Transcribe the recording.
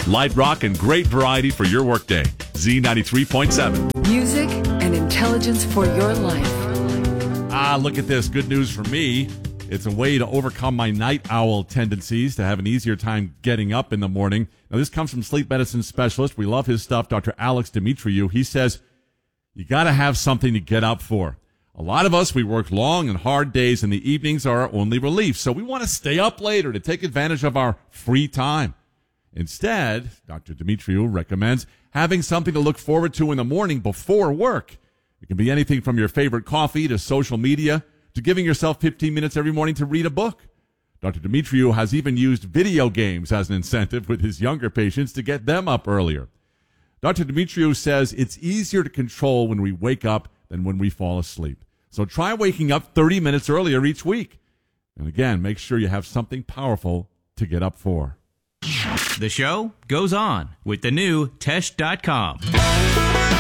Light rock and great variety for your workday. Z93.7. Music and intelligence for your life. Look at this. Good news for me. It's a way to overcome my night owl tendencies to have an easier time getting up in the morning. Now, this comes from sleep medicine specialist. We love his stuff, Dr. Alex Dimitriou. He says, you got to have something to get up for. A lot of us, we work long and hard days, and the evenings are our only relief. So we want to stay up later to take advantage of our free time. Instead, Dr. Dimitriou recommends having something to look forward to in the morning before work. It can be anything from your favorite coffee to social media to giving yourself 15 minutes every morning to read a book. Dr. Dimitriou has even used video games as an incentive with his younger patients to get them up earlier. Dr. Dimitriou says it's easier to control when we wake up than when we fall asleep. So try waking up 30 minutes earlier each week. And again, make sure you have something powerful to get up for. The show goes on with the new Tesh.com.